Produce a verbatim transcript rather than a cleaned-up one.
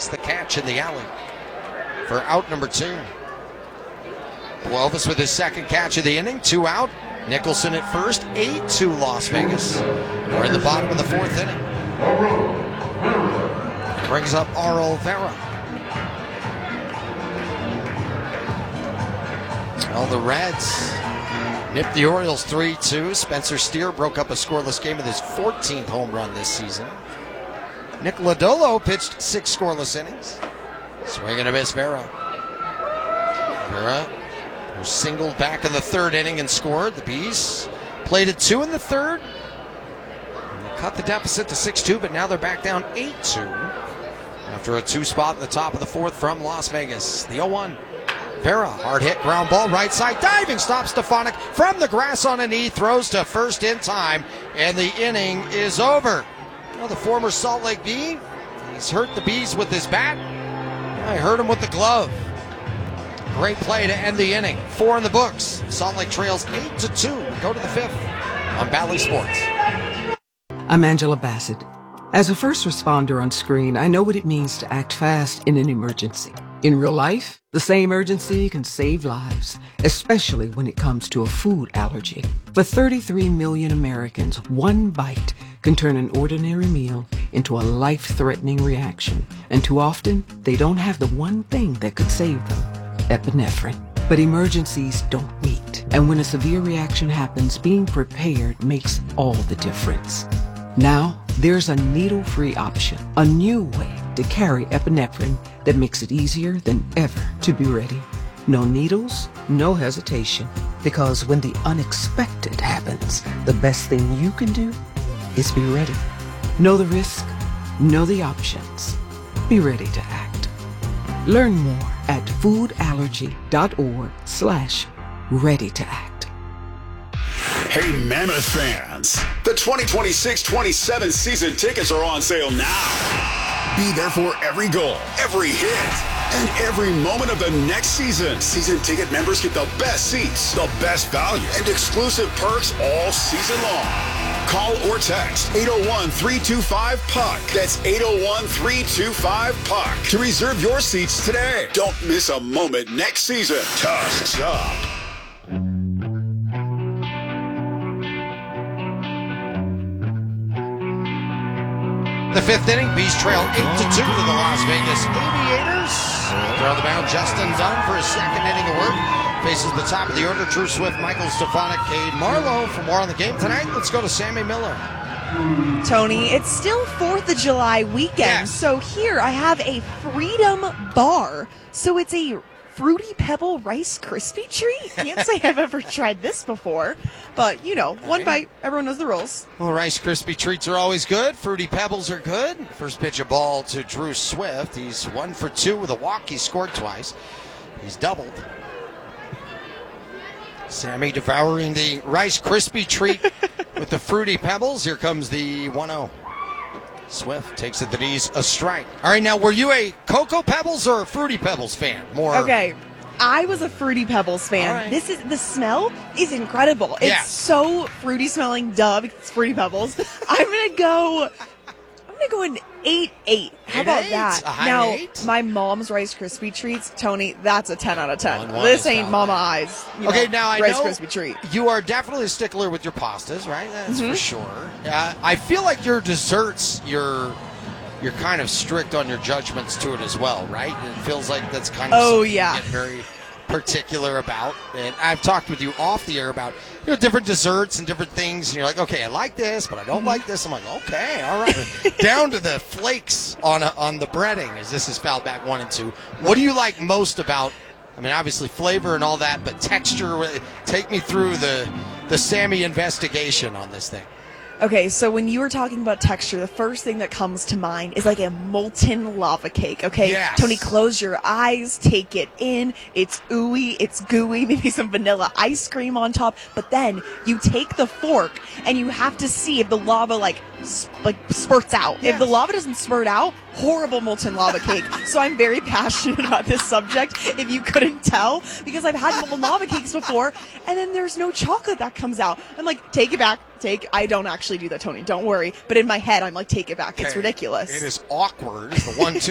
makes the catch in the alley for out number two. Elvis with his second catch of the inning, two out. Nicholson at first, eight two Las Vegas. We're in the bottom of the fourth inning. Brings up Arl Vera. Well, the Reds nipped the Orioles three two. Spencer Steer broke up a scoreless game with his fourteenth home run this season. Nick Lodolo pitched six scoreless innings. Swing and a miss, Vera. Vera, who singled back in the third inning and scored. The Bees played at two in the third. Cut the deficit to six two, but now they're back down eight two after a two spot in the top of the fourth from Las Vegas. The oh one. Vera, hard hit, ground ball, right side, diving stop. Stefanik from the grass on a knee, throws to first in time, and the inning is over. Well, the former Salt Lake Bee, he's hurt the Bees with his bat. I hurt him with the glove. Great play to end the inning. Four in the books. Salt Lake trails eight to two. Go to the fifth on Bally Sports. I'm Angela Bassett. As a first responder on screen, I know what it means to act fast in an emergency. In real life, the same urgency can save lives, especially when it comes to a food allergy. For thirty-three million Americans, one bite can turn an ordinary meal into a life-threatening reaction. And too often, they don't have the one thing that could save them, epinephrine. But emergencies don't wait. And when a severe reaction happens, being prepared makes all the difference. Now, there's a needle-free option, a new way to carry epinephrine that makes it easier than ever to be ready. No needles, no hesitation, because when the unexpected happens, the best thing you can do is be ready. Know the risk, know the options, be ready to act. Learn more at foodallergy.org slash ready to act. Hey, Mammoth fans, the twenty twenty-six twenty-seven season tickets are on sale now. Be there for every goal, every hit, and every moment of the next season. Season ticket members get the best seats, the best value, and exclusive perks all season long. Call or text eight oh one, three two five, P U C. That's eight oh one, three two five, P U C to reserve your seats today. Don't miss a moment next season. Tusks up. The fifth inning, Bees trail eight to two to the Las Vegas Aviators. Throw the mound, Justin Dunn for his second inning of work. Faces the top of the order, Drew Swift, Michael Stefanik, Cade Marlowe. For more on the game tonight, let's go to Sammy Miller. Tony, it's still fourth of July weekend, yes. So here I have a Freedom Bar. So it's a Fruity Pebble Rice Krispie treat. Can't say I've ever tried this before, but you know, one bite, everyone knows the rules. Well, Rice Krispie treats are always good. Fruity Pebbles are good. First pitch of ball to Drew Swift. He's one for two with a walk. He scored twice. He's doubled. Sammy devouring the Rice Krispie treat with the Fruity Pebbles. Here comes the one oh. Swift takes it that he's a strike. All right, now, were you a Cocoa Pebbles or a Fruity Pebbles fan? More. Okay, I was a Fruity Pebbles fan. Right. This is the smell is incredible. It's yeah. so fruity smelling. Duh, it's Fruity Pebbles. I'm gonna go. I'm gonna go an eight eight. How Eight, about eight? that? A high now, eight? my mom's Rice Krispie treats, Tony. That's a ten out of ten. One, one this is ain't valid. Mama Eyes. you Okay, know, now I Rice know Krispie treat. you are definitely a stickler with your pastas, right? That's Mm-hmm. for sure. Uh, I feel like your desserts, you're you're kind of strict on your judgments to it as well, right? It feels like that's kind of Oh, something yeah. you get very particular about. And I've talked with you off the air about you know different desserts and different things, and you're like, okay, I like this, but I don't like this. I'm like, okay, all right, down to the flakes on a, on the breading. As this is fouled back one and two. What do you like most about? I mean, obviously flavor and all that, but texture. Take me through the the Sammy investigation on this thing. Okay, so when you were talking about texture, the first thing that comes to mind is like a molten lava cake, okay? Yes. Tony, close your eyes, take it in. It's ooey, it's gooey, maybe some vanilla ice cream on top. But then you take the fork and you have to see if the lava like sp- like spurts out. Yes. If the lava doesn't spurt out, horrible molten lava cake. So I'm very passionate about this subject, if you couldn't tell, because I've had molten lava cakes before, and then there's no chocolate that comes out. I'm like, take it back. Take. I don't actually do that, Tony. Don't worry. But in my head, I'm like, take it back. It's Okay. ridiculous. It is awkward. The one, two.